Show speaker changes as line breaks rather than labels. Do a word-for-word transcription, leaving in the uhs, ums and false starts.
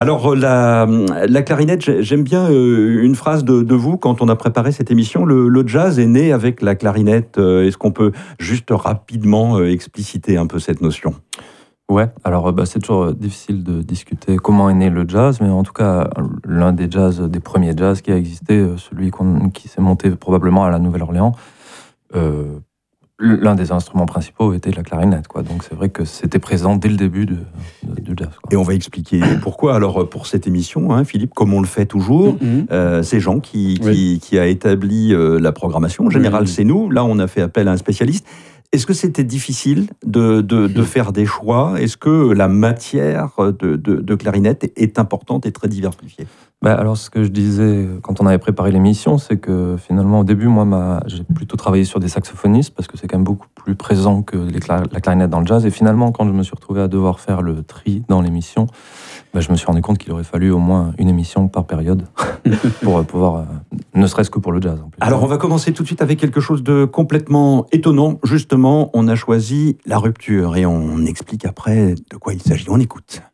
Alors, la, la clarinette, j'aime bien une phrase de, de vous quand on a préparé cette émission. Le, le jazz est né avec la clarinette. Est-ce qu'on peut juste rapidement expliciter un peu cette notion ?
Ouais, alors bah, c'est toujours difficile de discuter comment est né le jazz, mais en tout cas, l'un des jazz, des premiers jazz qui a existé, celui qu'on, qui s'est monté probablement à la Nouvelle-Orléans, euh, l'un des instruments principaux était la clarinette, quoi. Donc c'est vrai que c'était présent dès le début de, de, du jazz, quoi.
Et on va expliquer pourquoi. Alors pour cette émission, hein, Philippe, comme on le fait toujours, mm-hmm. euh, c'est Jean qui, qui, oui. qui a établi euh, la programmation. En général, oui. c'est nous. Là, on a fait appel à un spécialiste. Est-ce que c'était difficile de, de, de faire des choix ? Est-ce que la matière de, de, de clarinette est, est importante et très diversifiée ?
Bah alors, ce que je disais quand on avait préparé l'émission, c'est que finalement, au début, moi, ma, j'ai plutôt travaillé sur des saxophonistes parce que c'est quand même beaucoup plus présent que les cla- la clarinette dans le jazz. Et finalement, quand je me suis retrouvé à devoir faire le tri dans l'émission, bah, je me suis rendu compte qu'il aurait fallu au moins une émission par période pour pouvoir, euh, ne serait-ce que pour le jazz. En plus.
Alors, on va commencer tout de suite avec quelque chose de complètement étonnant. Justement, on a choisi la rupture et on explique après de quoi il s'agit. On écoute.